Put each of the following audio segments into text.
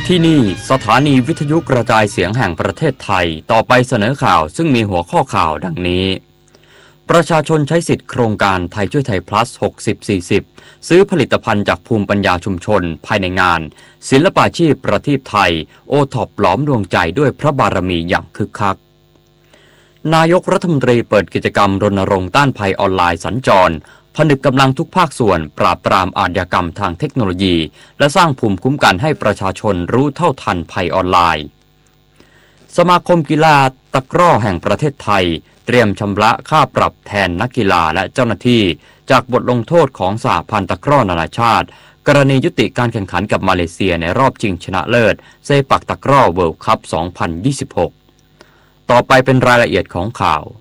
ที่นี่สถานีวิทยุกระจายเสียงแห่งประเทศไทยต่อไปเสนอข่าวซึ่งมีหัวข้อข่าวดังนี้ประชาชนใช้สิทธิโครงการไทยช่วยไทย plus 60-40 ซื้อผลิตภัณฑ์จากภูมิปัญญาชุมชนภายในงานศิลปาชีพประทีปไทยโอท็อปหลอมดวงใจด้วยพระบารมีอย่างคึกคักนายกรัฐมนตรีเปิดกิจกรรมรณรงค์ต้านภัยออนไลน์สัญจรผนึกกำลังทุกภาคส่วนปราบปรามอาชญากรรมทางเทคโนโลยีและสร้างภูมิคุ้มกันให้ประชาชนรู้เท่าทันภัยออนไลน์สมาคมกีฬาตะกร้อแห่งประเทศไทยเตรียมชำระค่าปรับแทนนักกีฬาและเจ้าหน้าที่จากบทลงโทษของสหพันธ์ตะกร้อนานาชาติกรณียุติการแข่งขันกับมาเลเซียในรอบชิงชนะเลิศเซปักตะกร้อเวิลด์คัพ 2026 ต่อไปเป็นรายละเอียดของข่าว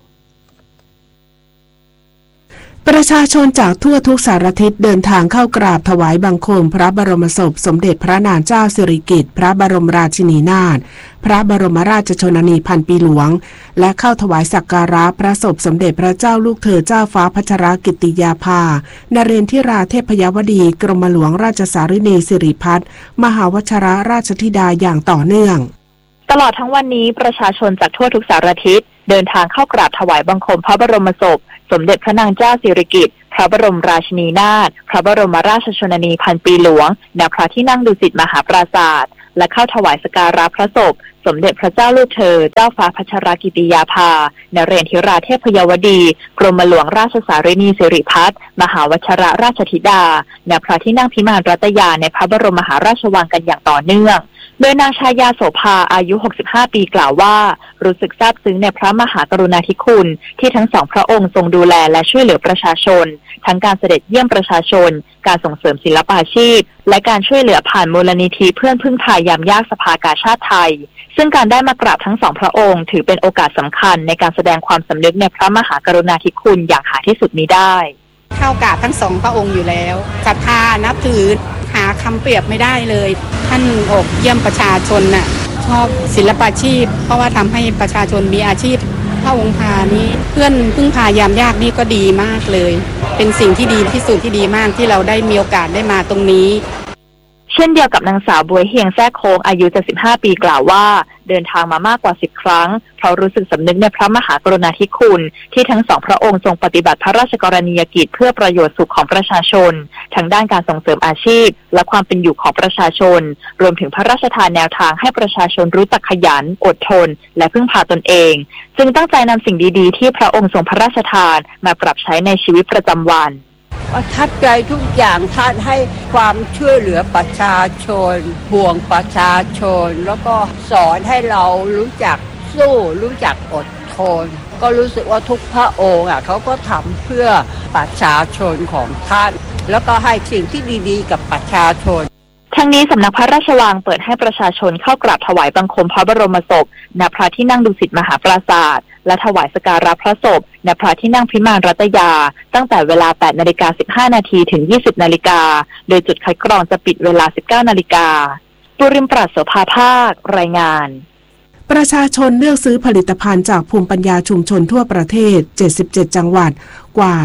ประชาชนจากทั่วทุกสารทิศเดินทางเข้ากราบถวายบังคมพระบรมศพสมเด็จพระนางเจ้าสิริกิติ์พระบรมราชินีนาถพระบรมราชชนนีพันปีหลวงและเข้าถวายสักการะพระศพสมเด็จพระเจ้าลูกเธอเจ้าฟ้าพัชรกิติยาภานเรนทิราเทพยวดีกรมหลวงราชสารินีสิริพัฒน์มหาวชิรราชธิดาอย่างต่อเนื่องตลอดทั้งวันนี้ประชาชนจากทั่วทุกสารทิศเดินทางเข้ากราบถวายบังคมพระบรมศพสมเด็จพระนางเจ้าสิริกิติ์พระบรมราชินีนาถพระบรมราชชนนีพันปีหลวงณพระที่นั่งดุสิตมหาปราสาทและเข้าถวายสักการะพระศพสมเด็จพระเจ้าลูกเธอเจ้าฟ้าพัชรกิติยาภานเรนทิราเทพยวดีกรมหลวงราชสารินีสิริพัฒน์มหาวชิรราชธิดาณพระที่นั่งพิมานรัตยาในพระบรมมหาราชวังกันอย่างต่อเนื่องโดยนางชายาโสภาอายุ65ปีกล่าวว่ารู้สึกซาบซึ้งในพระมหากรุณาธิคุณที่ทั้งสองพระองค์ทรงดูแลและช่วยเหลือประชาชนทั้งการเสด็จเยี่ยมประชาชนการส่งเสริมศิลปาชีพและการช่วยเหลือผ่านมูลนิธิเพื่อนพึ่งพายามยากสภากาชาติไทยซึ่งการได้มากราบทั้งสองพระองค์ถือเป็นโอกาสสำคัญในการแสดงความสำนึกในพระมหากรุณาธิคุณอย่างหาที่สุดมิได้เข้ากราบทั้งสองพระองค์อยู่แล้วศรัทธานับถือหาคำเปรียบไม่ได้เลยท่านอกเยี่ยมประชาชนน่ะชอบศิลปาชีพเพราะว่าทำให้ประชาชนมีอาชีพพระองค์พานี้เพื่อนพึ่งพายามยากนี่ก็ดีมากเลยเป็นสิ่งที่ดีที่สุดที่ดีมากที่เราได้มีโอกาสได้มาตรงนี้เช่นเดียวกับนางสาวบัวเฮียงแซ่โค้งอายุ75ปีกล่าวว่าเดินทางมามากกว่า10ครั้งเพราะรู้สึกสำนึกในพระมหากรุณาธิคุณที่ทั้งสองพระองค์ทรงปฏิบัติพระราชกรณียกิจเพื่อประโยชน์สุขของประชาชนทั้งด้านการส่งเสริมอาชีพและความเป็นอยู่ของประชาชนรวมถึงพระราชทานแนวทางให้ประชาชนรู้จักขยันอดทนและพึ่งพาตนเองจึงตั้งใจนำสิ่งดีๆที่พระองค์ทรงพระราชทานมาปรับใช้ในชีวิตประจำวันประทับใจทุกอย่างท่านให้ความช่วยเหลือประชาชนห่วงประชาชนแล้วก็สอนให้เรารู้จักสู้รู้จักอดทนก็รู้สึกว่าทุกพระองค์เขาก็ทำเพื่อประชาชนของท่านแล้วก็ให้สิ่งที่ดีๆกับประชาชนทั้งนี้สำนักพระราชวังเปิดให้ประชาชนเข้ากราบถวายบังคมพระบรมศพณพระที่นั่งดุสิตมหาปราสาทและถวายสักการะพระศพณพระที่นั่งพิมานรัตยาตั้งแต่เวลา 8:15 น.ถึง 20 น.โดยจุดคัดกรองจะปิดเวลา 19 น.ปุริมปราศโสภาภาครายงานประชาชนเลือกซื้อผลิตภัณฑ์จากภูมิปัญญาชุมชนทั่วประเทศ77จังหวัดกว่า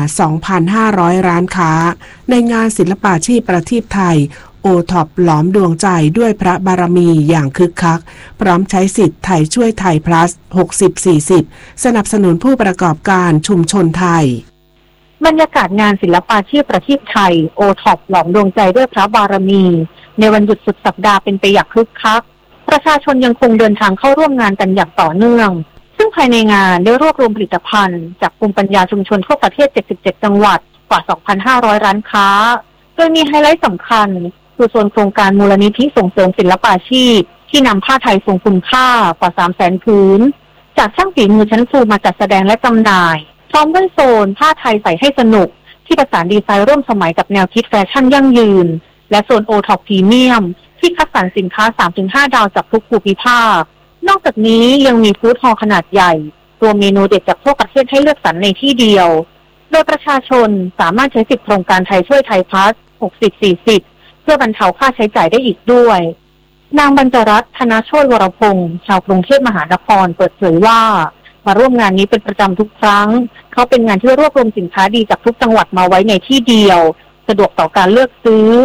2,500 ร้านค้าในงานศิลปาชีพประทีปไทยโอท็อปหลอมดวงใจด้วยพระบารมีอย่างคึกคักพร้อมใช้สิทธิ์ไทยช่วยไทย plus 60-40 สนับสนุนผู้ประกอบการชุมชนไทยบรรยากาศงานศิลปาชีพประทีปไทยโอท็อปหลอมดวงใจด้วยพระบารมีในวันหยุดสุดสัปดาห์เป็นไปอย่างคึกคักประชาชนยังคงเดินทางเข้าร่วมงานกันอย่างต่อเนื่องซึ่งภายในงานได้รวบรวมผลิตภัณฑ์จากภูมิปัญญาชุมชนทั่วประเทศ77จังหวัดกว่า 2,500 ร้านค้าโดยมีไฮไลท์สำคัญคือส่วนโครงการมูลนิธิส่งเสริมศิลปาชีพที่นำผ้าไทยทรงคุณค่ากว่า 300,000 ผืนจากช่างฝีมือชั้นสูงมาจัดแสดงและจำหน่ายพร้อมด้วยโซนผ้าไทยใส่ให้สนุกที่ประสานดีไซน์ร่วมสมัยกับแนวคิดแฟชั่นยั่งยืนและโซนโอท็อปพรีเมียมที่คัดสรรสินค้า 3-5 ดาวจากทุกภูมิภาคนอกจากนี้ยังมีฟู้ดฮอลล์ขนาดใหญ่รวมเมนูเด็ดจากทั่วประเทศให้เลือกสรรในที่เดียวโดยประชาชนสามารถใช้สิทธิโครงการไทยช่วยไทยพลัส60-40เพื่อบรรเทาค่าใช้จ่ายได้อีกด้วยนางบรรจรัตน์ธนโชติวรพงศ์ชาวกรุงเทพมหานครเปิดเผยว่ามาร่วมงานนี้เป็นประจำทุกครั้งเขาเป็นงานที่รวบรวมสินค้าดีจากทุกจังหวัดมาไว้ในที่เดียวสะดวกต่อการเลือกซื้อ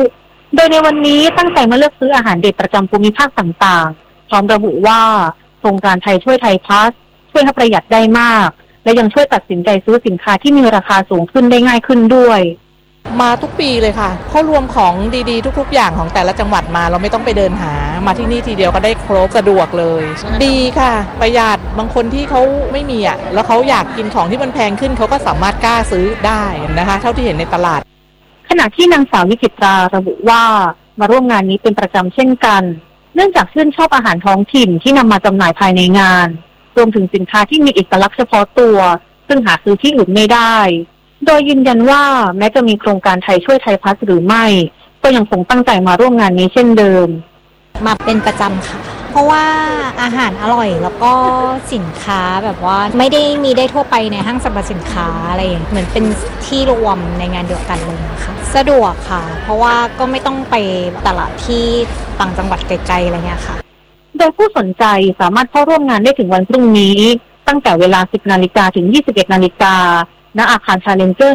โดยในวันนี้ตั้งใจมาเลือกซื้ออาหารเด็ดประจำภูมิภาคต่างๆพร้อมระบุว่าโครงการไทยช่วยไทยพลัสช่วยให้ประหยัดได้มากและยังช่วยตัดสินใจซื้อสินค้าที่มีราคาสูงขึ้นได้ง่ายขึ้นด้วยมาทุกปีเลยค่ะเขารวมของดีๆทุกๆอย่างของแต่ละจังหวัดมาเราไม่ต้องไปเดินหามาที่นี่ทีเดียวก็ได้ครบสะดวกเลยดีค่ะประหยัดบางคนที่เขาไม่มีแล้วเขาอยากกินของที่มันแพงขึ้นเขาก็สามารถกล้าซื้อได้นะคะเท่าที่เห็นในตลาดขณะที่นางสาววิจิตราระบุว่ามาร่วมงานนี้เป็นประจำเช่นกันเนื่องจากชื่นชอบอาหารท้องถิ่นที่นำมาจำหน่ายภายในงานรวมถึงสินค้าที่มีเอกลักษณ์เฉพาะตัวซึ่งหาซื้อที่อื่นไม่ได้โดยยืนยันว่าแม้จะมีโครงการไทยช่วยไทยพลัสหรือไม่ก็ยังคงตั้งใจมาร่วมงานนี้เช่นเดิมมาเป็นประจำค่ะเพราะว่าอาหารอร่อยแล้วก็สินค้าแบบว่าไม่ได้มีได้ทั่วไปในห้างสรรพสินค้าอะไรอย่างเหมือนเป็นที่รวมในงานเดียวกันเลยค่ะสะดวกค่ะเพราะว่าก็ไม่ต้องไปตลาดที่ต่างจังหวัดไกลๆอะไรเงี้ยค่ะโดยผู้สนใจสามารถเข้าร่วมงานได้ถึงวันพรุ่งนี้ตั้งแต่เวลา 10 นาฬิกาถึง 21 นาฬิกาณอาคาร Challenger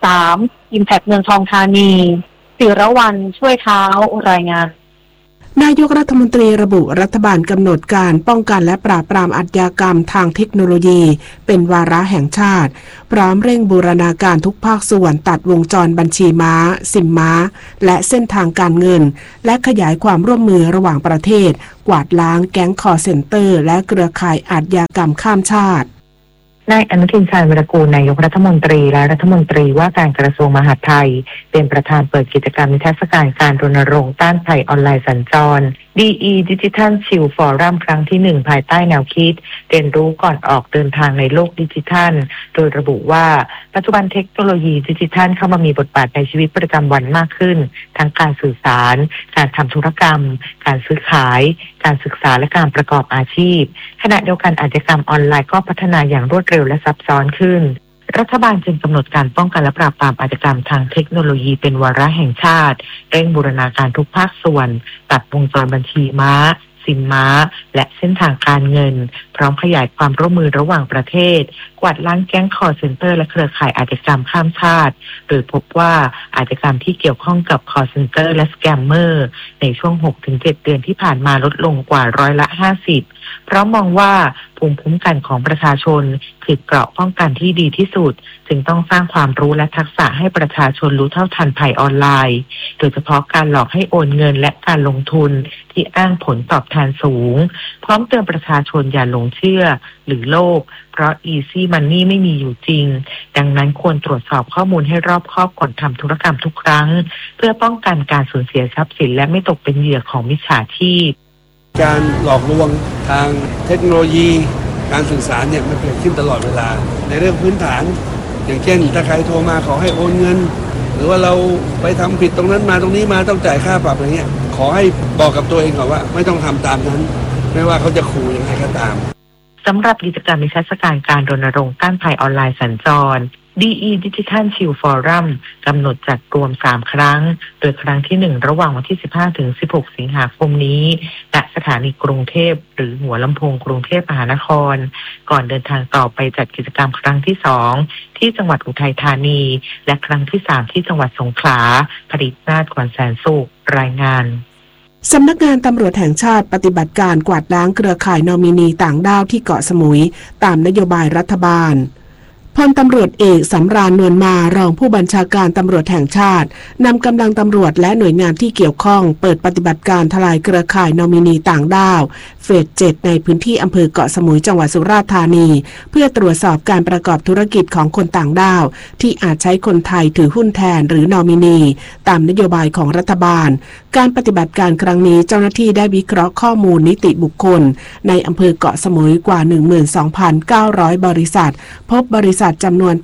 1-3 Impact เมืองทองธานีศิรวรรณช่วยเท้ารายงานนายกรัฐมนตรีระบุรัฐบาลกำหนดการป้องกันและปราบปรามอาชญากรรมทางเทคโนโลยีเป็นวาระแห่งชาติพร้อมเร่งบูรณาการทุกภาคส่วนตัดวงจรบัญชีม้าซิมม้าและเส้นทางการเงินและขยายความร่วมมือระหว่างประเทศกวาดล้างแก๊งคอลเซ็นเตอร์และเครือข่ายอาชญากรรมข้ามชาตินายอนุทินชาญวิรากูลนายกรัฐมนตรีและรัฐมนตรีว่าการกระทรวงมหาดไทยเป็นประธานเปิดกิจกรรมนิทรรศการการรณรงค์ต้านภัยออนไลน์สัญจร DE Digital Shield Forum ครั้งที่ 1ภายใต้แนวคิดเรียนรู้ก่อนออกเดินทางในโลกดิจิทัลโดยระบุว่าปัจจุบันเทคโนโลยีดิจิทัลเข้ามามีบทบาทในชีวิตประจำวันมากขึ้นทั้งการสื่อสารการทำธุรกรรมการซื้อขายการศึกษาและการประกอบอาชีพขณะเดียวกันอาชญากรรมออนไลน์ก็พัฒนาอย่างรวดเร็วและซับซ้อนขึ้นรัฐบาลจึงกำหนดการป้องกันและปราบปรามอาชญากรรมทางเทคโนโลยีเป็นวาระแห่งชาติเร่งบูรณาการทุกภาคส่วนตัดวงจรบัญชีม้าซิมม้าและเส้นทางการเงินพร้อมขยายความร่วมมือระหว่างประเทศกวาดล้างแก๊งคอลเซ็นเตอร์และเครือข่ายอาชญากรรมข้ามชาติโดยพบว่าอาชญากรรมที่เกี่ยวข้องกับคอลเซ็นเตอร์และสแกมเมอร์ในช่วง 6-7 เดือนที่ผ่านมาลดลงกว่า50%เพราะมองว่าภูมิคุ้มกันของประชาชนคือเกราะป้องกันที่ดีที่สุดจึงต้องสร้างความรู้และทักษะให้ประชาชนรู้เท่าทันภัยออนไลน์โดยเฉพาะการหลอกให้โอนเงินและการลงทุนที่อ้างผลตอบแทนสูงพร้อมเตือนประชาชนอย่าหลงเชื่อหรือโลภเพราะ Easy Money ไม่มีอยู่จริงดังนั้นควรตรวจสอบข้อมูลให้รอบคอบก่อนทำธุรกรรมทุกครั้งเพื่อป้องกันการสูญเสียทรัพย์สินและไม่ตกเป็นเหยื่อของมิจฉาชีพการหลอกลวงทางเทคโนโลยีการสื่อสารเนี่ยมันเกิดขึ้นตลอดเวลาในเรื่องพื้นฐานอย่างเช่นถ้าใครโทรมาขอให้โอนเงินหรือว่าเราไปทำผิดตรงนั้นมาตรงนี้มาต้องจ่ายค่าปรับอะไรเงี้ยขอให้บอกกับตัวเองก่อนว่าไม่ต้องทำตามนั้นไม่ว่าเขาจะขู่ยังไงก็ตามสำหรับกิจกรรมนิทรรศการการรณรงค์ต้านภัยออนไลน์สัญจร DE Digital Shield Forum กำหนดจัดรวม3ครั้งโดยครั้งที่1ระหว่างวันที่15ถึง16สิงหาคมนี้ณสถานีกรุงเทพหรือหัวลำโพงกรุงเทพมหานครก่อนเดินทางต่อไปจัดกิจกรรมครั้งที่2ที่จังหวัดอุทัยธานีและครั้งที่3ที่จังหวัดสงขลาผลิตนาถ ขวัญแสนสุขรายงานสำนักงานตำรวจแห่งชาติปฏิบัติการกวาดล้างเครือข่ายนอมินีต่างด้าวที่เกาะสมุยตามนโยบายรัฐบาลพลตำรวจเอกสำราญนวลมารองผู้บัญชาการตำรวจแห่งชาตินำกำลังตำรวจและหน่วยงานที่เกี่ยวข้องเปิดปฏิบัติการทลายเครือข่ายนอมินีต่างด้าวเฟส 7ในพื้นที่อำเภอเกาะสมุยจังหวัดสุราษฎร์ธานีเพื่อตรวจสอบการประกอบธุรกิจของคนต่างด้าวที่อาจใช้คนไทยถือหุ้นแทนหรือนอมินีตามนโยบายของรัฐบาลการปฏิบัติการครั้งนี้เจ้าหน้าที่ได้วิเคราะห์ข้อมูลนิติบุคคลในอำเภอเกาะสมุยกว่า 12,900 บริษัทพบบริษัทจำนวน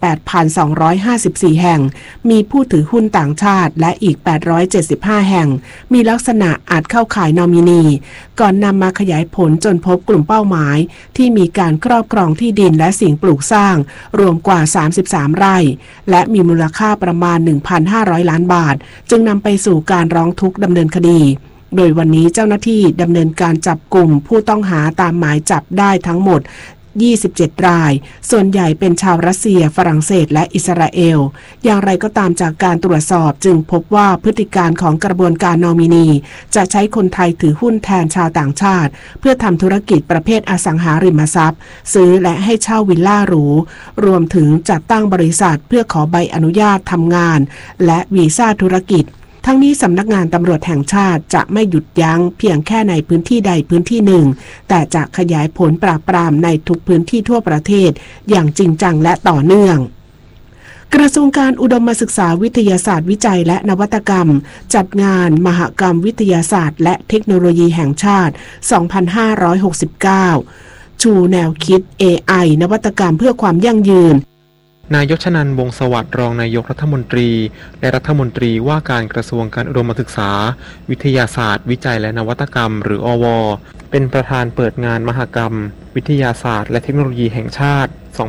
8,254 แห่งมีผู้ถือหุ้นต่างชาติและอีก875แห่งมีลักษณะอาจเข้าข่ายนอมินีก่อนนำมาขยายผลจนพบกลุ่มเป้าหมายที่มีการครอบครองที่ดินและสิ่งปลูกสร้างรวมกว่า33ไร่และมีมูลค่าประมาณ 1,500 ล้านบาทจึงนำไปสู่การร้องทุกข์ดำเนินคดีโดยวันนี้เจ้าหน้าที่ดำเนินการจับกลุ่มผู้ต้องหาตามหมายจับได้ทั้งหมด 27 รายส่วนใหญ่เป็นชาวรัสเซียฝรั่งเศสและอิสราเอลอย่างไรก็ตามจากการตรวจสอบจึงพบว่าพฤติการของกระบวนการนอมินีจะใช้คนไทยถือหุ้นแทนชาวต่างชาติเพื่อทำธุรกิจประเภทอสังหาริมทรัพย์ซื้อและให้เช่าวิลล่าหรูรวมถึงจัดตั้งบริษัทเพื่อขอใบอนุญาตทำงานและวีซ่าธุรกิจทั้งนี้สำนักงานตำรวจแห่งชาติจะไม่หยุดยั้งเพียงแค่ในพื้นที่ใดพื้นที่หนึ่งแต่จะขยายผลปราบปรามในทุกพื้นที่ทั่วประเทศอย่างจริงจังและต่อเนื่องกระทรวงการอุดมศึกษาวิทยาศาสตร์วิจัยและนวัตกรรมจัดงานมหกรรมวิทยาศาสตร์และเทคโนโลยีแห่งชาติ 2569 ชูแนวคิด AI นวัตกรรมเพื่อความยั่งยืนนายกชนันท์ วงศ์สวัสดิ์รองนายกรัฐมนตรีและรัฐมนตรีว่าการกระทรวงการอุดมศึกษาวิทยาศาสตร์วิจัยและนวัตกรรมหรืออว.เป็นประธานเปิดงานมหกรรมวิทยาศาสตร์และเทคโนโลยีแห่งชาติ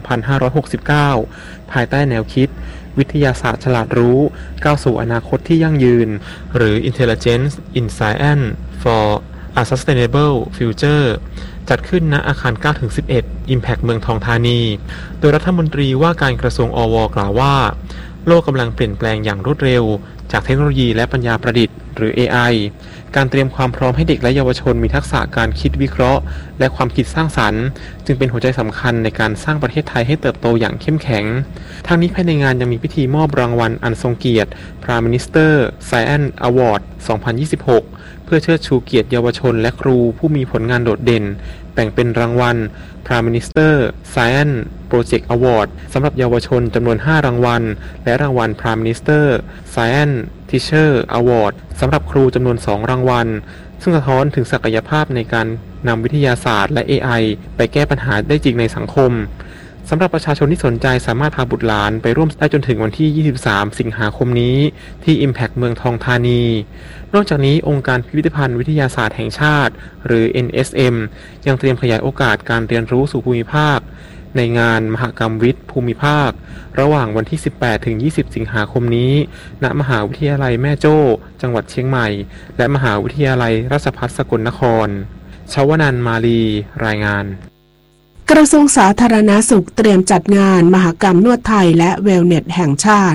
2569 ภายใต้แนวคิดวิทยาศาสตร์ฉลาดรู้ก้าวสู่อนาคตที่ยั่งยืนหรือ Intelligence in Science for a Sustainable Future จัดขึ้นณอาคาร 9-11 Impact เมืองทองธานีโดยรัฐมนตรีว่าการกระทรวงอว.กล่าวว่าโลกกำลังเปลี่ยนแปลงอย่างรวดเร็วจากเทคโนโลยีและปัญญาประดิษฐ์หรือ AI การเตรียมความพร้อมให้เด็กและเยาวชนมีทักษะการคิดวิเคราะห์และความคิดสร้างสรรค์จึงเป็นหัวใจสำคัญในการสร้างประเทศไทยให้เติบโตอย่างเข้มแข็งทั้งนี้ภายในงานยังมีพิธีมอบรางวัลอันทรงเกียรติ Prime Minister Science Award 2026 เพื่อเชิดชูเกียรติเยาวชนและครูผู้มีผลงานโดดเด่นแบ่งเป็นรางวัล Prime Minister Science Project Award สำหรับเยาวชนจำนวน 5 รางวัลและรางวัล Prime Minister Science Teacher Award สำหรับครูจำนวน 2 รางวัลซึ่งสะท้อนถึงศักยภาพในการนำวิทยาศาสตร์และ AI ไปแก้ปัญหาได้จริงในสังคมสำหรับประชาชนที่สนใจสามารถพาบุตรหลานไปร่วมได้จนถึงวันที่ 23 สิงหาคมนี้ที่ Impact เมืองทองธานีนอกจากนี้องค์การพิพิธภัณฑ์วิทยาศาสตร์แห่งชาติหรือ NSM ยังเตรียมขยายโอกาสการเรียนรู้สู่ภูมิภาคในงานมหกรรมวิทย์ภูมิภาคระหว่างวันที่ 18-20 สิงหาคมนี้ณมหาวิทยาลัยแม่โจ้จังหวัดเชียงใหม่และมหาวิทยาลัยราชภัฏสกลนครชวนันท์ มาลีรายงานกระทรวงสาธารณสุขเตรียมจัดงานมหกรรมนวดไทยและเวลเนสแห่งชาติ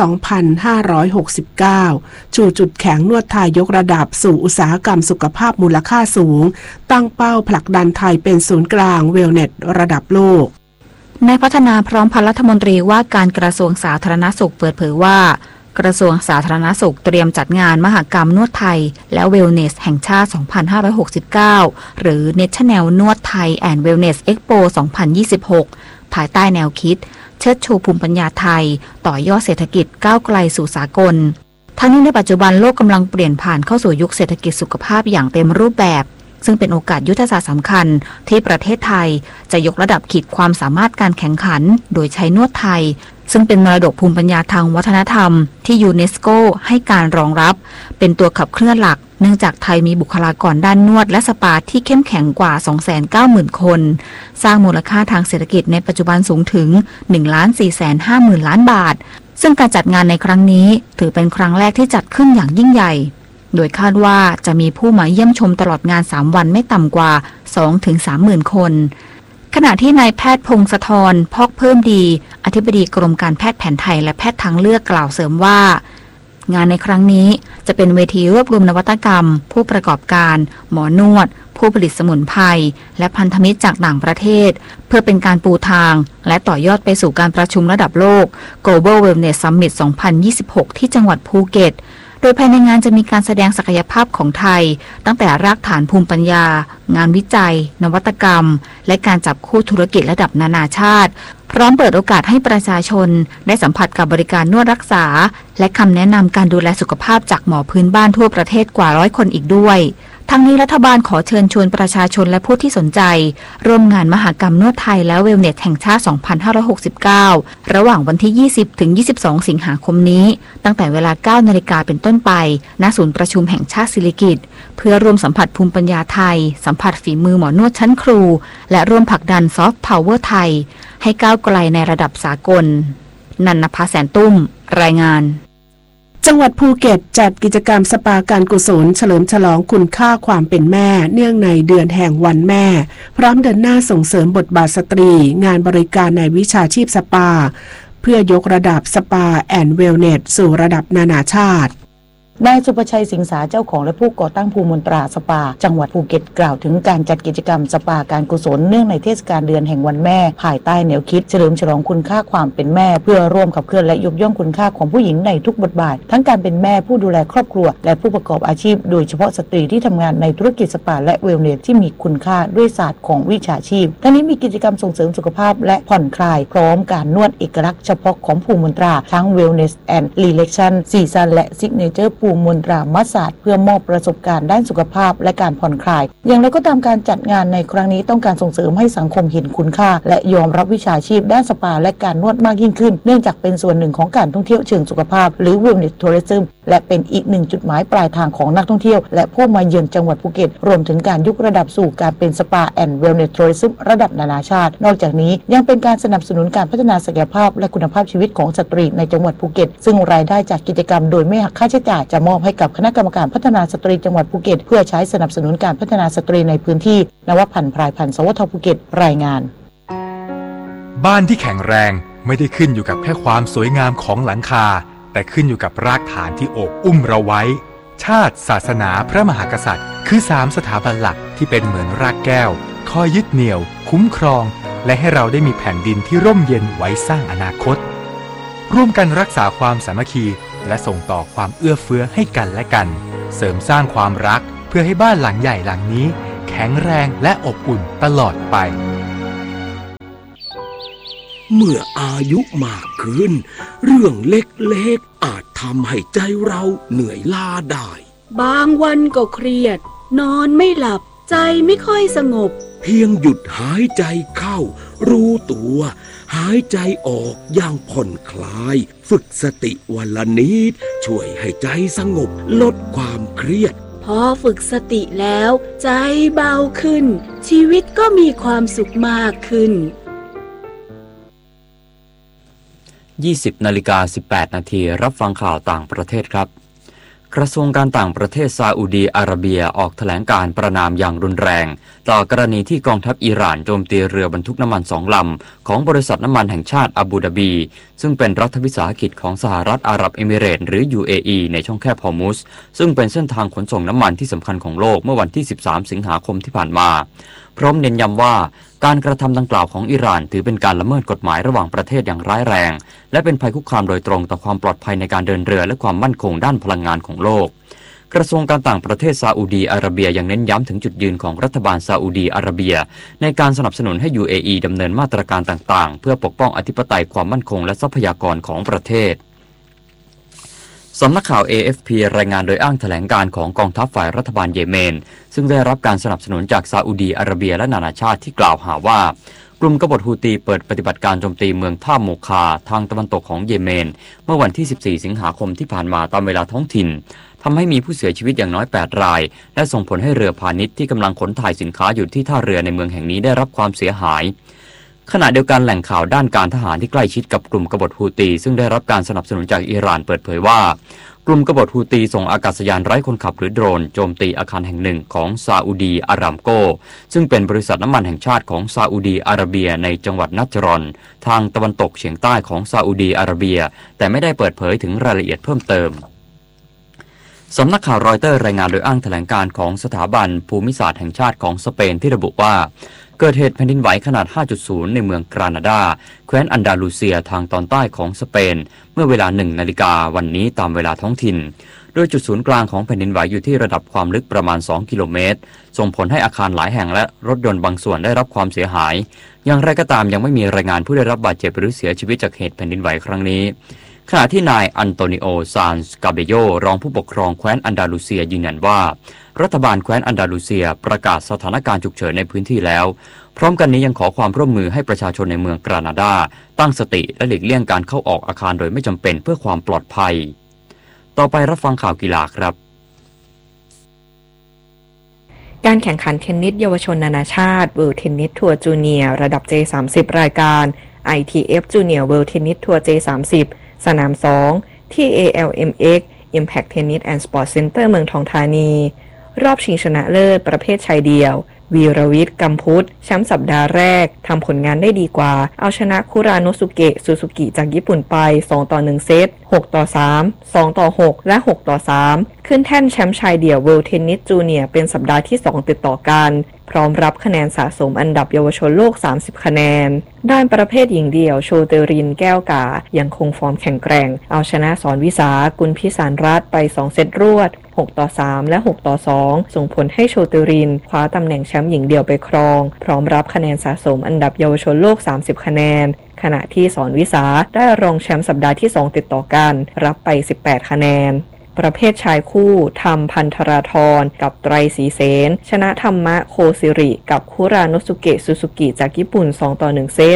2569 ชูจุดแข็งนวดไทยยกระดับสู่อุตสาหกรรมสุขภาพมูลค่าสูงตั้งเป้าผลักดันไทยเป็นศูนย์กลางเวลเนสระดับโลกนายพัฒนาพร้อมพันธ์รัฐมนตรีว่าการกระทรวงสาธารณสุขเปิดเผยว่ากระทรวงสาธารณสุขเตรียมจัดงานมหกรรมนวดไทยและเวลเนสแห่งชาติ 2569 หรือ National นวดไทย and Wellness Expo 2026 ภายใต้แนวคิดเชิดชูภูมิปัญญาไทยต่อยอดเศรษฐกิจก้าวไกลสู่สากลทั้งนี้ในปัจจุบันโลกกำลังเปลี่ยนผ่านเข้าสู่ยุคเศรษฐกิจสุขภาพอย่างเต็มรูปแบบซึ่งเป็นโอกาสยุทธศาสตร์สำคัญที่ประเทศไทยจะยกระดับขีดความสามารถการแข่งขันโดยใช้นวดไทยซึ่งเป็นมรดกภูมิปัญญาทางวัฒนธรรมที่ยูเนสโกให้การรองรับเป็นตัวขับเคลื่อนหลักเนื่องจากไทยมีบุคลากรด้านนวดและสปาที่เข้มแข็งกว่า 290,000 คนสร้างมูลค่าทางเศรษฐกิจในปัจจุบันสูงถึง 1,450,000 ล้านบาทซึ่งการจัดงานในครั้งนี้ถือเป็นครั้งแรกที่จัดขึ้นอย่างยิ่งใหญ่โดยคาดว่าจะมีผู้มาเยี่ยมชมตลอดงาน3วันไม่ต่ำกว่า 2-30,000 คนขณะที่นายแพทย์พงศธรพอกเพิ่มดีอธิบดีกรมการแพทย์แผนไทยและแพทย์ทางเลือกกล่าวเสริมว่างานในครั้งนี้จะเป็นเวทีรวบรวมนวัตกรรมผู้ประกอบการหมอนวดผู้ผลิตสมุนไพรและพันธมิตรจากต่างประเทศเพื่อเป็นการปูทางและต่อยอดไปสู่การประชุมระดับโลก Global Wellness Summit 2026 ที่จังหวัดภูเก็ตโดยภายในงานจะมีการแสดงศักยภาพของไทยตั้งแต่รากฐานภูมิปัญญางานวิจัยนวัตกรรมและการจับคู่ธุรกิจระดับนานาชาติพร้อมเปิดโอกาสให้ประชาชนได้สัมผัสกับบริการนวดรักษาและคำแนะนำการดูแลสุขภาพจากหมอพื้นบ้านทั่วประเทศกว่า100 คนอีกด้วยทั้งนี้รัฐบาลขอเชิญชวนประชาชนและผู้ที่สนใจร่วมงานมหกรรมนวดไทยและเวลเนสแห่งชาติ 2569 ระหว่างวันที่ 20-22 สิงหาคมนี้ตั้งแต่เวลา 9 นาฬิกาเป็นต้นไปณศูนย์ประชุมแห่งชาติสิริกิติ์เพื่อร่วมสัมผัสภูมิปัญญาไทยสัมผัสฝีมือหมอนวดชั้นครูและร่วมผลักดันซอฟต์พาวเวอร์ไทยให้ก้าวไกลในระดับสากลนันนภาแสนตุ้มรายงานจังหวัดภูเก็ตจัดกิจกรรมสปาการกุศลเฉลิมฉลองคุณค่าความเป็นแม่เนื่องในเดือนแห่งวันแม่พร้อมเดินหน้าส่งเสริมบทบาทสตรีงานบริการในวิชาชีพสปาเพื่อยกระดับสปาแอนด์เวลเนสสู่ระดับนานาชาตินายสุประชัยสิงสาเจ้าของและผู้ก่อตั้งภูมนตราสปาจังหวัดภูเก็ตกล่าวถึงการจัดกิจกรรมสปาการกุศลเนื่องในเทศกาลเดือนแห่งวันแม่ภายใต้แนวคิดเฉลิมฉลองคุณค่าความเป็นแม่เพื่อร่วมขับเคลื่อนและยกย่องคุณค่าของผู้หญิงในทุกบทบาททั้งการเป็นแม่ผู้ดูแลครอบครัวและผู้ประกอบอาชีพโดยเฉพาะสตรีที่ทำงานในธุรกิจสปาและเวลเนสที่มีคุณค่าด้วยศาสตร์ของวิชาชีพทั้งนี้มีกิจกรรมส่งเสริมสุขภาพและผ่อนคลายพร้อมการนวดเอกลักษณ์เฉพาะของภูมนตราทั้ง Wellness and Relaxation ซีซันและ Signature ภูมนตรามัสซาจเพื่อมอบประสบการณ์ด้านสุขภาพและการผ่อนคลายอย่างไรก็ตามการจัดงานในครั้งนี้ต้องการส่งเสริมให้สังคมเห็นคุณค่าและยอมรับวิชาชีพด้านสปาและการนวดมากยิ่งขึ้นเนื่องจากเป็นส่วนหนึ่งของการท่องเที่ยวเชิงสุขภาพหรือ Wellness Tourism และเป็นอีกหนึ่งจุดหมายปลายทางของนักท่องเที่ยวและผู้มาเยือนจังหวัดภูเก็ตรวมถึงการยกระดับสู่การเป็นสปาแอนด์เวลเนสทัวริซึมระดับนานาชาตินอกจากนี้ยังเป็นการสนับสนุนการพัฒนาศักยภาพและคุณภาพชีวิตของสตรีในจังหวัดภูเก็ตซึ่งรายได้จากกิจกรรมโดยไม่หักค่าใช้จ่ายจะมอบให้กับคณะกรรมการพัฒนาสตรีจังหวัดภูเก็ตเพื่อใช้สนับสนุนการพัฒนาสตรีในพื้นที่นวพันธ์พรายพันธ์สวทภูเก็ตรายงานบ้านที่แข็งแรงไม่ได้ขึ้นอยู่กับแค่ความสวยงามของหลังคาแต่ขึ้นอยู่กับรากฐานที่โอบอุ้มเราไว้ชาติศาสนาพระมหากษัตริย์คือ3สถาบันหลักที่เป็นเหมือนรากแก้วคอยยึดเหนี่ยวคุ้มครองและให้เราได้มีแผ่นดินที่ร่มเย็นไว้สร้างอนาคตร่วมกันรักษาความสามัคคีและส่งต่อความเอื้อเฟื้อให้กันและกันเสริมสร้างความรักเพื่อให้บ้านหลังใหญ่หลังนี้แข็งแรงและอบอุ่นตลอดไปเมื่ออายุมากขึ้นเรื่องเล็กๆอาจทำให้ใจเราเหนื่อยล้าได้บางวันก็เครียดนอนไม่หลับใจไม่ค่อยสงบเพียงหยุดหายใจเข้ารู้ตัวหายใจออกอย่างผ่อนคลายฝึกสติวันละนิดช่วยให้ใจสงบลดความเครียดพอฝึกสติแล้วใจเบาขึ้นชีวิตก็มีความสุขมากขึ้น 20:18 นาทีรับฟังข่าวต่างประเทศครับกระทรวงการต่างประเทศซาอุดีอาระเบียออกแถลงการประณามอย่างรุนแรงต่อกรณีที่กองทัพอิหร่านโจมตีเรือบรรทุกน้ำมัน2 ลำของบริษัทน้ำมันแห่งชาติอาบูดาบีซึ่งเป็นรัฐวิสาหกิจของสหรัฐอาหรับเอมิเรตส์หรือ UAE ในช่องแคบฮอร์มุซซึ่งเป็นเส้นทางขนส่งน้ำมันที่สำคัญของโลกเมื่อวันที่13 สิงหาคมที่ผ่านมาพร้อมเน้นย้ำว่าการกระทำดังกล่าวของอิหร่านถือเป็นการละเมิดกฎหมายระหว่างประเทศอย่างร้ายแรงและเป็นภัยคุกคามโดยตรงต่อความปลอดภัยในการเดินเรือและความมั่นคงด้านพลังงานของโลกกระทรวงการต่างประเทศซาอุดีอาระเบียยังเน้นย้ำถึงจุดยืนของรัฐบาลซาอุดีอาระเบียในการสนับสนุนให้ UAE ดำเนินมาตรการต่างๆเพื่อปกป้องอธิปไตยความมั่นคงและทรัพยากรของประเทศสำนักข่าว AFP รายงานโดยอ้างแถลงการของกองทัพฝ่ายรัฐบาลเยเมนซึ่งได้รับการสนับสนุนจากซาอุดีอาระเบียและนานาชาติที่กล่าวหาว่ากลุ่มกบฏฮูตีเปิดปฏิบัติการโจมตีเมืองท่าโมคาทางตะวันตกของเยเมนเมื่อวันที่14 สิงหาคมที่ผ่านมาตามเวลาท้องถิ่นทำให้มีผู้เสียชีวิตอย่างน้อย8 รายและส่งผลให้เรือพาณิชย์ที่กำลังขนถ่ายสินค้าอยู่ที่ท่าเรือในเมืองแห่งนี้ได้รับความเสียหายขณะเดียวกันแหล่งข่าวด้านการทหารที่ใกล้ชิดกับกลุ่มกบฏฮูตีซึ่งได้รับการสนับสนุนจากอิหร่านเปิดเผยว่ากลุ่มกบฏฮูตีส่งอากาศยานไร้คนขับหรือโดรนโจมตีอาคารแห่งหนึ่งของซาอุดีอารามโกซึ่งเป็นบริษัทน้ำมันแห่งชาติของซาอุดีอาระเบียในจังหวัดนัจรอนทางตะวันตกเฉียงใต้ของซาอุดีอาระเบียแต่ไม่ได้เปิดเผยถึงรายละเอียดเพิ่มเติมสำนักข่าวรอยเตอร์รายงานโดยอ้างแถลงการของสถาบันภูมิศาสตร์แห่งชาติของสเปนที่ระบุว่าเกิดเหตุแผ่นดินไหวขนาด 5.0 ในเมืองกรานาดาแคว้นอันดาลูเซียทางตอนใต้ของสเปนเมื่อเวลา 1 นาฬิกาวันนี้ตามเวลาท้องถิ่นโดยจุดศูนย์กลางของแผ่นดินไหวอยู่ที่ระดับความลึกประมาณ2 กิโลเมตรส่งผลให้อาคารหลายแห่งและรถยนต์บางส่วนได้รับความเสียหายอย่างไรก็ตามยังไม่มีรายงานผู้ได้รับบาดเจ็บหรือเสียชีวิตจากเหตุแผ่นดินไหวครั้งนี้ขณะที่นายอันโตนิโอซานส์กาเบโยรองผู้ปกครองแคว้นอันดาลูเซียยืนยันว่ารัฐบาลแคว้นอันดาลูเซียประกาศสถานการณ์ฉุกเฉินในพื้นที่แล้วพร้อมกันนี้ยังขอความร่วมมือให้ประชาชนในเมืองกรานาดาตั้งสติและหลีกเลี่ยงการเข้าออกอาคารโดยไม่จำเป็นเพื่อความปลอดภัยต่อไปรับฟังข่าวกีฬาครับการแข่งขันเทนนิสเยาวชนนานาชาติ World Tennis Tour Junior ระดับ J30 รายการ ITF Junior World Tennis Tour J30 สนาม2 ที่ ALMX Impact Tennis and Sport Center เมืองทองธานีรอบชิงชนะเลิศประเภทชายเดี่ยววีรวิทย์กัมพุทธแชมป์สัปดาห์แรกทำผลงานได้ดีกว่าเอาชนะคุราโนสุเกะซูซูกิจากญี่ปุ่นไป2-1 เซต6-3 2-6 และ 6-3 ขึ้นแท่นแชมป์ชายเดี่ยว World Tennis Junior เป็นสัปดาห์ที่2ติดต่อกันพร้อมรับคะแนนสะสมอันดับเยาวชนโลก30คะแนนด้านประเภทหญิงเดี่ยวโชเตรินแก้วกายังคงฟอร์มแข็งแกร่งเอาชนะสอนวิสากุลพิสารรัตน์ไป2เซตรวด6-3 และ 6-2 ส่งผลให้โชเตรินคว้าตำแหน่งแชมป์หญิงเดี่ยวไปครองพร้อมรับคะแนนสะสมอันดับเยาวชนโลก30คะแนนขณะที่สอนวิสาได้รองแชมป์สัปดาห์ที่2ติดต่อกันรับไป18คะแนนประเภทชายคู่ธรรมพันธราธรกับไตรศรีเสนชนะธรรมะโคสิริกับคุราโนสุเกะซูซูกิจากญี่ปุ่น2-1 เซต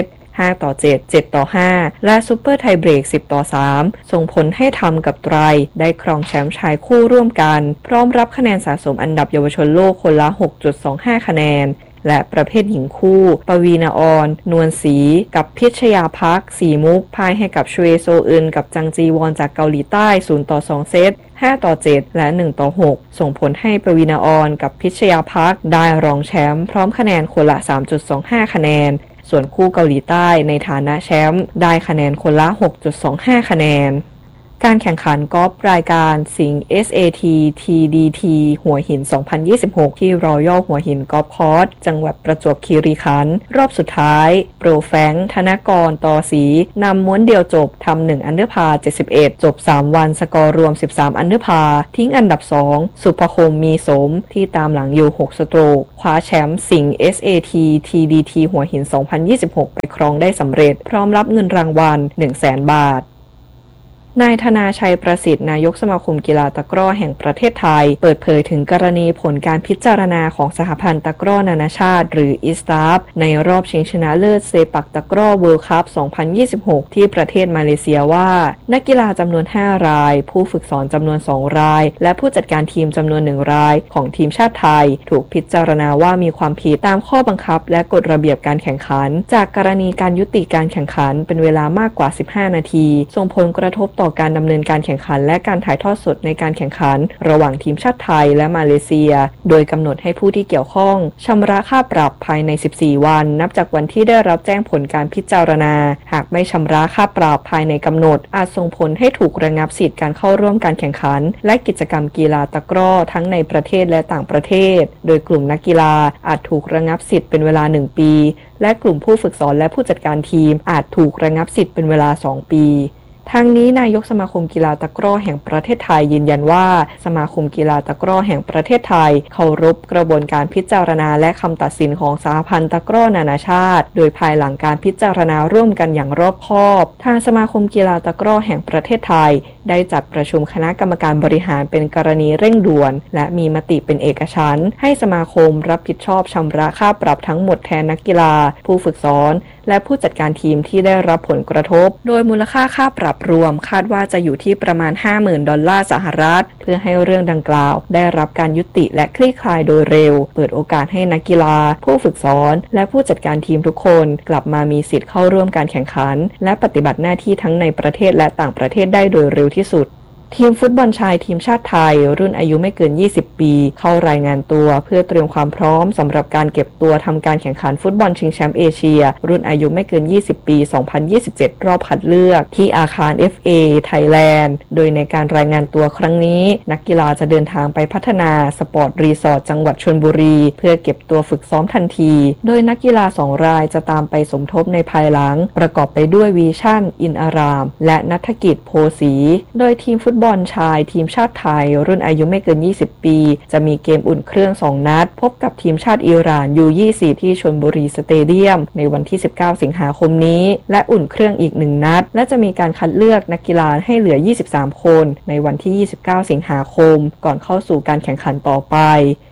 5-7 7-5 และซูเปอร์ไทเบรก10-3 ส่งผลให้ธรรมกับไตรได้ครองแชมป์ชายคู่ร่วมกันพร้อมรับคะแนนสะสมอันดับเยาวชนโลกคนละ 6.25 คะแนนและประเภทหญิงคู่ปวีณออนนวลศรีกับพิชยาภักดิ์สีมุกพ่ายให้กับชเวโซอึนกับจังจีวอนจากเกาหลีใต้0-2 เซต5-7 และ 1-6 ส่งผลให้ปวีณออนกับพิชยาภักดิ์ได้รองแชมป์พร้อมคะแนนคนละ 3.25 คะแนนส่วนคู่เกาหลีใต้ในฐานะแชมป์ได้คะแนนคนละ 6.25 คะแนนการแข่งขันกอล์ฟรายการสิงห์ SAT TDT หัวหิน 2026 ที่รอยัลหัวหินกอล์ฟคอร์สจังหวัดประจวบคีรีขันธ์รอบสุดท้ายโปรแฟงค์ธนกรตอศรีนำม้วนเดียวจบทำ1อันเดอร์พาร์71จบ3วันสกอร์รวม13อันเดอร์พาร์ทิ้งอันดับ2สุภคมมีสมที่ตามหลังอยู่6สโตรกคว้าแชมป์สิงห์ SAT TDT หัวหิน 2026 ไปครองได้สำเร็จพร้อมรับเงินรางวัล 100,000 บาทนายธนาชัยประสิทธิ์นายกสมาคมกีฬาตะกร้อแห่งประเทศไทยเปิดเผยถึงกรณีผลการพิจารณาของสหพันธ์ตะกร้อนานาชาติหรืออิสตาฟในรอบชิงชนะเลิศเซปักตะกร้อเวิลด์คัพ 2026 ที่ประเทศมาเลเซียว่านักกีฬาจำนวน5รายผู้ฝึกสอนจำนวน2รายและผู้จัดการทีมจำนวน1รายของทีมชาติไทยถูกพิจารณาว่ามีความผิดตามข้อบังคับและกฎระเบียบการแข่งขันจากกรณีการยุติการแข่งขันเป็นเวลามากกว่า15นาทีส่งผลกระทบต่อการดำเนินการแข่งขันและการถ่ายทอดสดในการแข่งขันระหว่างทีมชาติไทยและมาเลเซียโดยกำหนดให้ผู้ที่เกี่ยวข้องชำระค่าปรับภายใน14วันนับจากวันที่ได้รับแจ้งผลการพิจารณาหากไม่ชำระค่าปรับภายในกำหนดอาจส่งผลให้ถูกระงับสิทธิ์การเข้าร่วมการแข่งขันและกิจกรรมกีฬาตะกร้อทั้งในประเทศและต่างประเทศโดยกลุ่มนักกีฬาอาจถูกระงับสิทธิ์เป็นเวลา1ปีและกลุ่มผู้ฝึกสอนและผู้จัดการทีมอาจถูกระงับสิทธิ์เป็นเวลา2ปีทางนี้นายกสมาคมกีฬาตะกร้อแห่งประเทศไทยยืนยันว่าสมาคมกีฬาตะกร้อแห่งประเทศไทยเคารพกระบวนการพิจารณาและคำตัดสินของสหพันธ์ตะกร้อนานาชาติโดยภายหลังการพิจารณาร่วมกันอย่างรอบคอบทางสมาคมกีฬาตะกร้อแห่งประเทศไทยได้จัดประชุมคณะกรรมการบริหารเป็นกรณีเร่งด่วนและมีมติเป็นเอกฉันท์ให้สมาคมรับผิดชอบชำระค่าปรับทั้งหมดแทนนักกีฬาผู้ฝึกสอนและผู้จัดการทีมที่ได้รับผลกระทบโดยมูลค่าค่าปรับรวมคาดว่าจะอยู่ที่ประมาณ 50,000 ดอลลาร์สหรัฐเพื่อให้เรื่องดังกล่าวได้รับการยุติและคลี่คลายโดยเร็วเปิดโอกาสให้นักกีฬาผู้ฝึกสอนและผู้จัดการทีมทุกคนกลับมามีสิทธิ์เข้าร่วมการแข่งขันและปฏิบัติหน้าที่ทั้งในประเทศและต่างประเทศได้โดยเร็วที่สุดทีมฟุตบอลชายทีมชาติไทยรุ่นอายุไม่เกิน20ปีเข้ารายงานตัวเพื่อเตรียมความพร้อมสำหรับการเก็บตัวทำการแข่งขันฟุตบอลชิงแชมป์เอเชียรุ่นอายุไม่เกิน20ปี2027รอบคัดเลือกที่อาคาร FA ไทยแลนด์โดยในการรายงานตัวครั้งนี้นักกีฬาจะเดินทางไปพัฒนาสปอร์ตรีสอร์ทจังหวัดชลบุรีเพื่อเก็บตัวฝึกซ้อมทันทีโดยนักกีฬา2รายจะตามไปสมทบในภายหลังประกอบไปด้วยวีชั่นอินอารามและณัฐกิจโพสีโดยทีมฟุตบอลชายทีมชาติไทยรุ่นอายุไม่เกิน20ปีจะมีเกมอุ่นเครื่อง2นัดพบกับทีมชาติอิหร่าน U20 ที่ชลบุรีสเตเดียมในวันที่19สิงหาคมนี้และอุ่นเครื่องอีก1นัดและจะมีการคัดเลือกนักกีฬาให้เหลือ23คนในวันที่29สิงหาคมก่อนเข้าสู่การแข่งขันต่อไป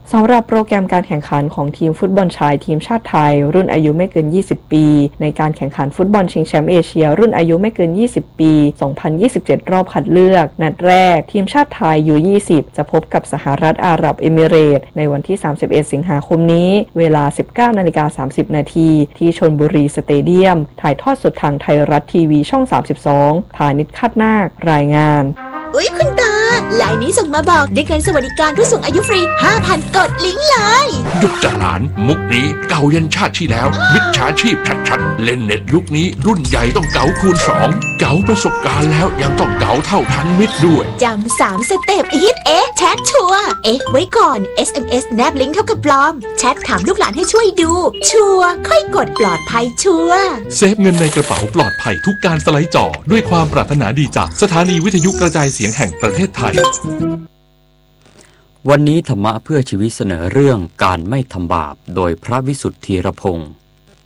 สำหรับโปรแกรมการแข่งขันของทีมฟุตบอลชายทีมชาติไทยรุ่นอายุไม่เกิน 20 ปีในการแข่งขันฟุตบอลชิงแชมป์เอเชียรุ่นอายุไม่เกิน 20 ปี 2027 รอบคัดเลือกนัดแรกทีมชาติไทย U20 จะพบกับสหรัฐอาหรับเอมิเรตส์ในวันที่ 31 สิงหาคมนี้เวลา 19:30 น.ที่ชลบุรีสเตเดียมถ่ายทอดสดทางไทยรัฐทีวีช่อง 32 ฐานิช คาดนาครายงานอุ๊ยคุณตาไลน์นี้ส่งมาบอกได้เงินสวัสดิการผู้สูงอายุฟรี 5,000 กดลิงก์เลยหยุดจาหลานมุกนี้เก่ายันชาติที่แล้วมิจฉาชีพชัดๆเล่นเน็ตยุคนี้รุ่นใหญ่ต้องเก๋าคูณ2เก๋าประสบการณ์แล้วยังต้องเก๋าเท่าทันมิตรด้วยจำ3 สเต็ปอีทแชทชัวร์ไว้ก่อน SMS แนบลิงก์เท่ากับปลอมแชทถามลูกหลานให้ช่วยดูชัวร์ค่อยกดปลอดภัยชัวร์เซฟเงินในกระเป๋าปลอดภัยทุกการสไลด์จอด้วยความปรารถนาดีจากสถานีวิทยุกระจายเสียงแห่งประเทศไทยวันนี้ธรรมะเพื่อชีวิตเสนอเรื่องการไม่ทำบาปโดยพระวิสุทธีรพงศ์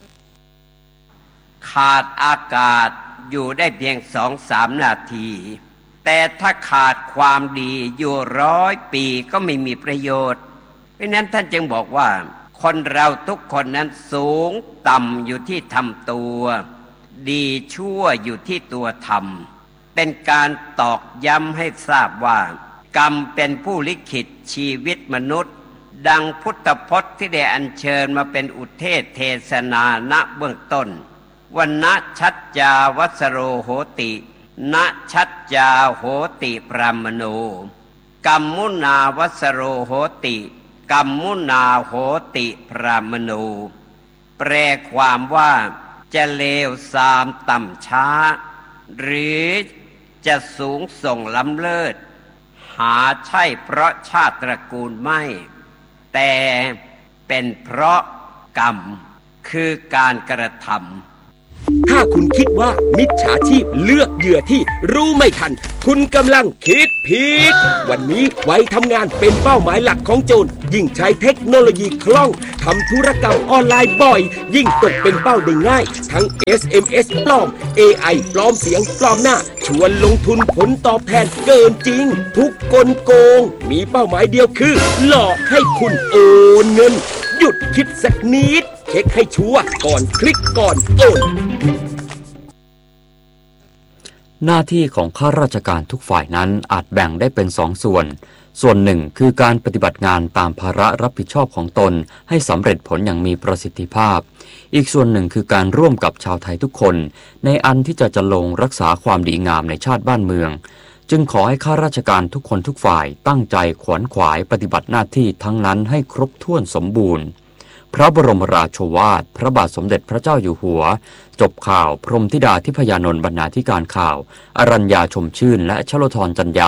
ขาดอากาศอยู่ได้เพียง 2-3 นาทีแต่ถ้าขาดความดีอยู่100 ปีก็ไม่มีประโยชน์เพราะนั้นท่านจึงบอกว่าคนเราทุกคนนั้นสูงต่ำอยู่ที่ทำตัวดีชั่วอยู่ที่ตัวทำเป็นการตอกย้ำให้ทราบว่ากรรมเป็นผู้ลิขิตชีวิตมนุษย์ดังพุทธพจน์ที่ได้อัญเชิญมาเป็นอุเทศเทศนาณเบื้องต้นวันนะชัจจาวัสโรโหตินะชัจจาโหติพรามโนกัมมุนาวัสโรโหติกัมมุนาโหติพรามโนแปลความว่าจะเลวทรามต่ำช้าหรือจะสูงส่งล้ำเลิศหาใช่เพราะชาติตระกูลไม่แต่เป็นเพราะกรรมคือการกระทำถ้าคุณคิดว่ามิจฉาชีพเลือกเหยื่อที่รู้ไม่ทันคุณกำลังคิดผิดวันนี้ไว้ทำงานเป็นเป้าหมายหลักของโจรยิ่งใช้เทคโนโลยีคล่องทำธุรกรรมออนไลน์บ่อยยิ่งตกเป็นเป้าได้ง่ายทั้ง SMS ปลอม AI ปลอมเสียงปลอมหน้าชวนลงทุนผลตอบแทนเกินจริงทุกกลโกงมีเป้าหมายเดียวคือหลอกให้คุณโอนเงินหยุดคิดสักนิดเช็คให้ชัวร์ก่อนคลิกก่อนโอนหน้าที่ของข้าราชการทุกฝ่ายนั้นอาจแบ่งได้เป็น2 ส่วนหนึ่งคือการปฏิบัติงานตามภาระรับผิดชอบของตนให้สำเร็จผลอย่างมีประสิทธิภาพอีกส่วนหนึ่งคือการร่วมกับชาวไทยทุกคนในอันที่จะลงรักษาความดีงามในชาติบ้านเมืองจึงขอให้ข้าราชการทุกคนทุกฝ่ายตั้งใจขวนขวายปฏิบัติหน้าที่ทั้งนั้นให้ครบถ้วนสมบูรณ์พระบรมราโชวาทพระบาทสมเด็จพระเจ้าอยู่หัวจบข่าวพรหมธิดาทิพยานนท์บรรณาธิการข่าวอรัญญาชมชื่นและชโลธรจัญญา